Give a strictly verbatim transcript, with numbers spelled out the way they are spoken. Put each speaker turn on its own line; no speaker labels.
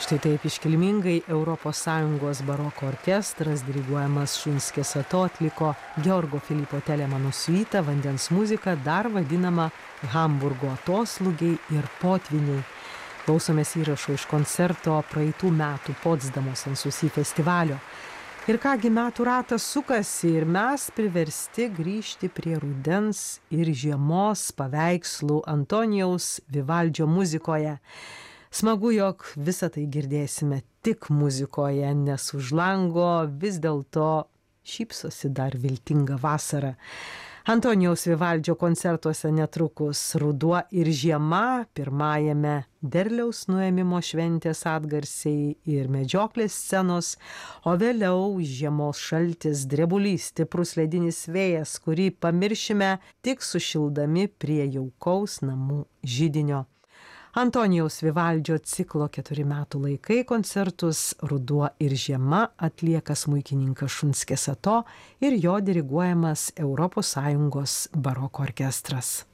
Štai taip iškilmingai Europos Sąjungos baroko orkestras, diriguojamas Šunskės Ato, atliko Georgo Filipo Telemano siuitą Vandens muzika, dar vadinama Hamburgo atoslūgiai ir potviniai. Klausomės įrašo iš koncerto praeitų metų Potsdamo Sanssouci festivalio. Ir kągi metų ratas sukasi ir mes priversti grįžti prie rudens ir žiemos paveikslų Antonijaus Vivaldžio muzikoje. Smagu, jog visą tai girdėsime tik muzikoje, nes už lango vis dėlto šypsosi dar viltinga vasara. Antonijaus Vivaldžio koncertuose netrukus ruduo ir žiema, pirmajame derliaus nuėmimo šventės atgarsiai ir medžioklės scenos, o vėliau žiemos šaltis, drebulys, stiprus ledinis vėjas, kurį pamiršime tik sušildami prie jaukaus namų židinio. Antonijaus Vivaldžio ciklo keturi metų laikai koncertus Ruduo ir žiema atlieka smuikininkas Šunskės Ato ir jo diriguojamas Europos Sąjungos baroko orkestras.